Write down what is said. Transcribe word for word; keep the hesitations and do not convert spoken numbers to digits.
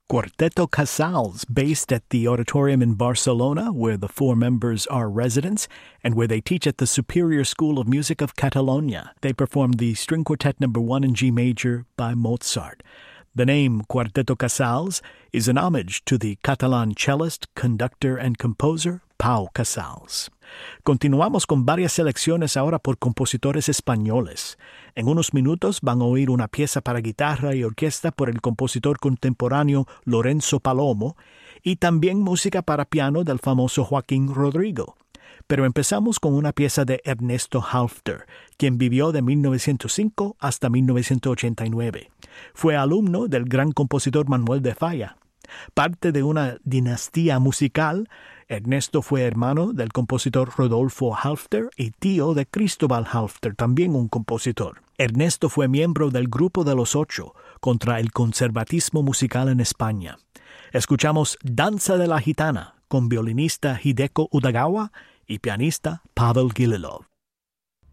Cuarteto Casals, based at the Auditorium in Barcelona, where the four members are residents, and where they teach at the Superior School of Music of Catalonia. They performed the String Quartet Number One in G Major by Mozart. The name Cuarteto Casals is an homage to the Catalan cellist, conductor, and composer Pau Casals. Continuamos con varias selecciones ahora por compositores españoles. En unos minutos van a oír una pieza para guitarra y orquesta por el compositor contemporáneo Lorenzo Palomo y también música para piano del famoso Joaquín Rodrigo. Pero empezamos con una pieza de Ernesto Halffter, quien vivió de mil novecientos cinco hasta mil novecientos ochenta y nueve. Fue alumno del gran compositor Manuel de Falla. Parte de una dinastía musical, Ernesto fue hermano del compositor Rodolfo Halffter y tío de Cristóbal Halffter, también un compositor. Ernesto fue miembro del Grupo de los Ocho contra el conservatismo musical en España. Escuchamos Danza de la Gitana con violinista Hideko Udagawa y pianista Pavel Gililov.